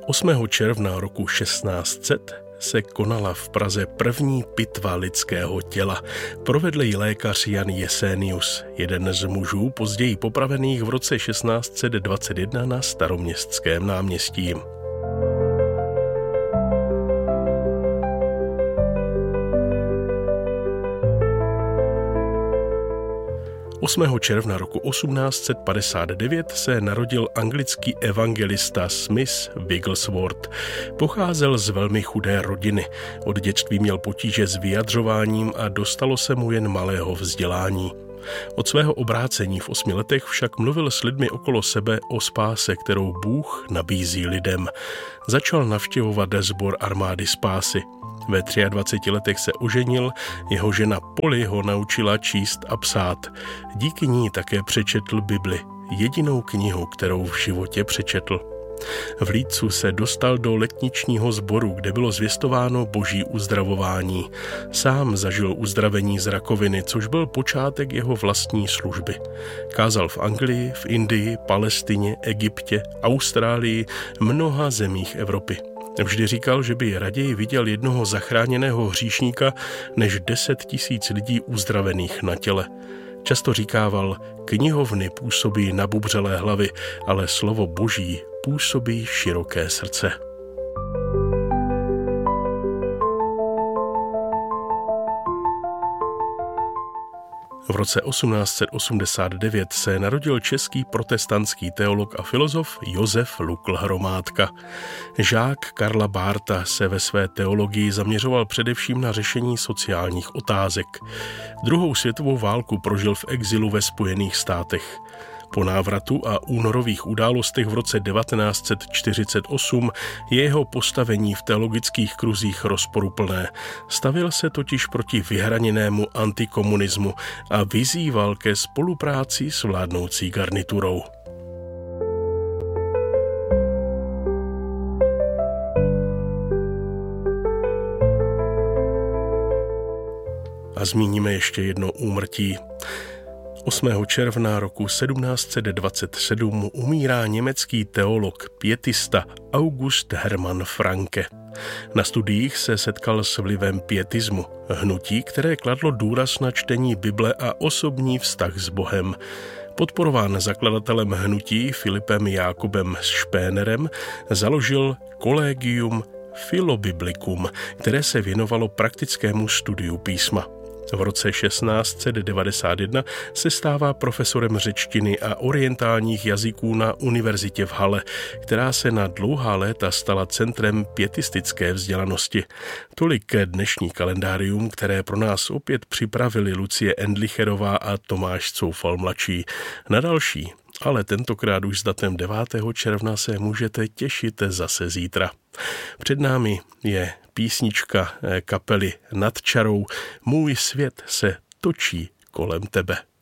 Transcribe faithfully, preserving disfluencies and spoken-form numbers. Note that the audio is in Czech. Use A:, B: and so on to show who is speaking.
A: osmého června roku šestnáct set se konala v Praze první pitva lidského těla. Provedl ji lékař Jan Jesenius, jeden z mužů později popravených v roce šestnáct set dvacet jedna na Staroměstském náměstí. osmého června roku osmnáct set padesát devět se narodil anglický evangelista Smith Wigglesworth. Pocházel z velmi chudé rodiny. Od dětství měl potíže s vyjadřováním a dostalo se mu jen malého vzdělání. Od svého obrácení v osmi letech však mluvil s lidmi okolo sebe o spáse, kterou Bůh nabízí lidem. Začal navštěvovat sbor armády spásy. Ve dvaceti třech letech se oženil, jeho žena Polly ho naučila číst a psát. Díky ní také přečetl Bibli, jedinou knihu, kterou v životě přečetl. V Lídcu se dostal do letničního sboru, kde bylo zvěstováno boží uzdravování. Sám zažil uzdravení z rakoviny, což byl počátek jeho vlastní služby. Kázal v Anglii, v Indii, Palestině, Egyptě, Austrálii, mnoha zemích Evropy. Vždy říkal, že by raději viděl jednoho zachráněného hříšníka než deset tisíc lidí uzdravených na těle. Často říkával, knihovny působí nabubřelé hlavy, ale slovo boží působí široké srdce. V roce osmnáct set osmdesát devět se narodil český protestantský teolog a filozof Josef Lukl Hromádka. Žák Karla Bartha se ve své teologii zaměřoval především na řešení sociálních otázek. Druhou světovou válku prožil v exilu ve Spojených státech. Po návratu a únorových událostech v roce devatenáct set čtyřicet osm je jeho postavení v teologických kruzích rozporuplné. Stavil se totiž proti vyhraněnému antikomunismu a vyzýval ke spolupráci s vládnoucí garniturou. A zmíníme ještě jedno úmrtí. osmého června roku sedmnáct set dvacet sedm umírá německý teolog, pietista August Hermann Francke. Na studiích se setkal s vlivem pietismu, hnutí, které kladlo důraz na čtení Bible a osobní vztah s Bohem. Podporován zakladatelem hnutí Filipem Jákobem Špénerem, založil Collegium Philobiblicum, které se věnovalo praktickému studiu písma. V roce šestnáct set devadesát jedna se stává profesorem řečtiny a orientálních jazyků na univerzitě v Halle, která se na dlouhá léta stala centrem pietistické vzdělanosti. Tolik dnešní kalendárium, které pro nás opět připravili Lucie Endlicherová a Tomáš Coufal mladší. Na další, ale tentokrát už s datem devátého června se můžete těšit zase zítra. Před námi je písnička kapely Nad čarou Můj svět se točí kolem tebe.